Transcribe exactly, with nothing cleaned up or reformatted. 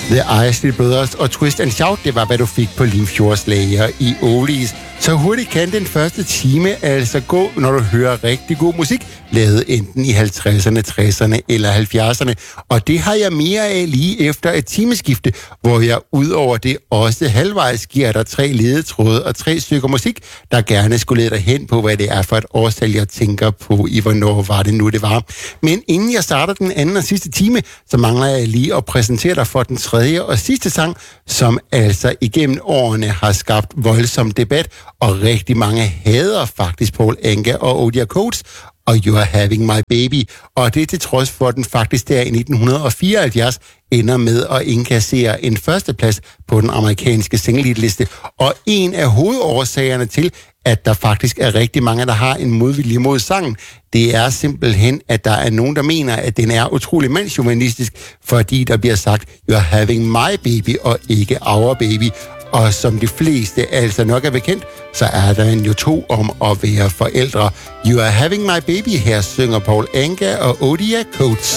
The Isley Brothers og Twist and Shout, det var, hvad du fik på Limfjordslager i Oldies. Så hurtigt kan den første time altså gå, når du hører rigtig god musik, lavet enten i halvtredserne, tresserne eller halvfjerdserne. Og det har jeg mere af lige efter et timeskifte, hvor jeg udover det også halvvejs giver dig tre ledetråde og tre stykker musik, der gerne skulle lede dig hen på, hvad det er for et årstal, jeg tænker på, i hvornår var det nu, det var. Men inden jeg starter den anden og sidste time, så mangler jeg lige at præsentere dig for den tredje og sidste sang, som altså igennem årene har skabt voldsom debat, og rigtig mange hader faktisk Paul Anka og Odia Coates og You Are Having My Baby. Og det er til trods for, at den faktisk der i nitten fireoghalvfjerds ender med at indkassere en førsteplads på den amerikanske single-liste. Og en af hovedårsagerne til, at der faktisk er rigtig mange, der har en modvilje mod sangen, det er simpelthen, at der er nogen, der mener, at den er utrolig mandsjuvenistisk, fordi der bliver sagt, You Are Having My Baby og ikke Our Baby. Og som de fleste altså nok er bekendt, så er der en jo to om at være forældre. You Are Having My Baby, her synger Paul Anka og Odia Coates.